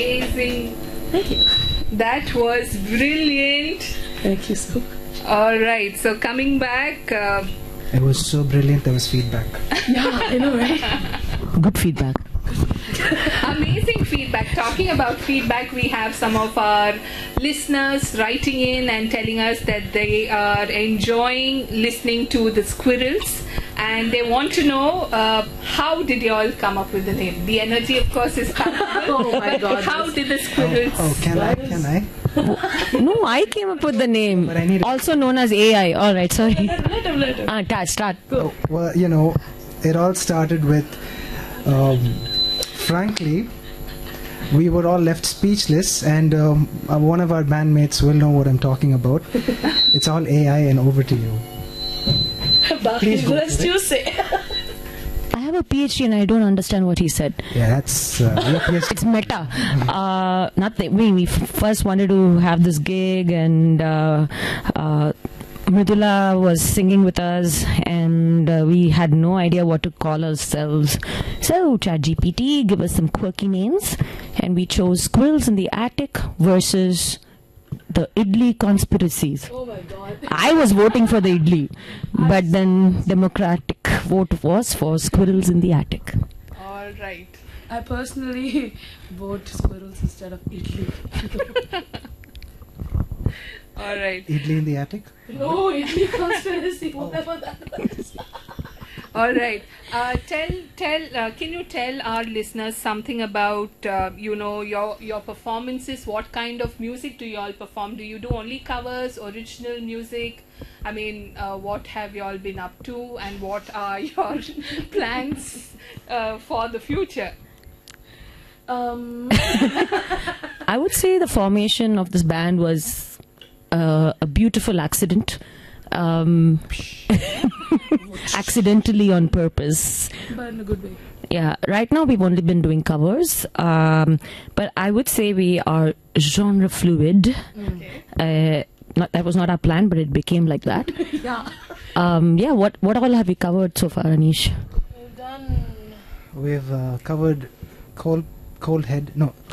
Amazing. Thank you. That was brilliant. Thank you so much. All right. So coming back. It was so brilliant, there was feedback. Yeah, I know, right? Good feedback. Amazing feedback. Talking about feedback, we have some of our listeners writing in and telling us that they are enjoying listening to the Squirrels, and they want to know how did you all come up with the name. The energy, of course, is palpable. Oh my God. How did the Squirrels? Can I? No, I came up with the name. But I need Also known as AI. All right, sorry. Let him. Start. Oh, well, it all started with, frankly, we were all left speechless, and one of our bandmates will know what I'm talking about. It's all AI, and over to you. Please go Let's for it. you say. I have a PhD and I don't understand what he said. Yeah, that's your PhD. It's meta. Nothing. We first wanted to have this gig, and Mridula was singing with us, and we had no idea what to call ourselves. So ChatGPT gave us some quirky names, and we chose Squirrels in the Attic versus the Idli conspiracies. Oh my God. I was voting for the Idli, but then Democratic vote was for Squirrels in the Attic. All right. I personally vote Squirrels instead of Idli. All right. Idli in the attic? No, Idli conspiracy, whatever that was. All right. Can you tell our listeners something about your performances? What kind of music do you all perform? Do you do only covers, original music? I mean, what have you all been up to, and what are your plans for the future? I would say the formation of this band was a beautiful accident. Accidentally on purpose. But in a good way. Yeah, right now we've only been doing covers, but I would say we are genre fluid. Okay. That was not our plan, but it became like that. Yeah. Yeah, what all have we covered so far, Anish? We've done. We've covered Coldplay,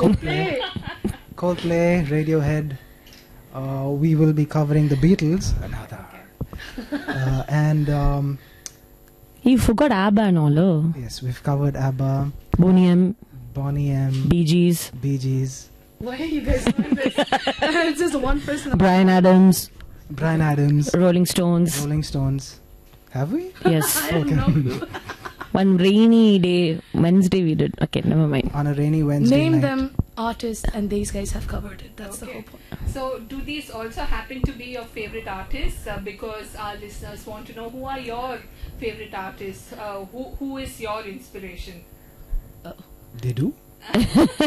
Radiohead. We will be covering the Beatles. And You forgot ABBA and all, oh. yes, we've covered ABBA, Boney M, Boney M, Bee Gees, Bee Gees, Why are you guys doing this? It's just one person. Brian Adams, Bryan Adams, Rolling Stones. Rolling Stones. Have we? Yes. I don't know. One rainy day, Wednesday we did. Okay, never mind. On a rainy Wednesday Name night. them artists, and these guys have covered it. That's the whole point. So, do these also happen to be your favorite artists? Because our listeners want to know who are your favorite artists. Who is your inspiration? They do?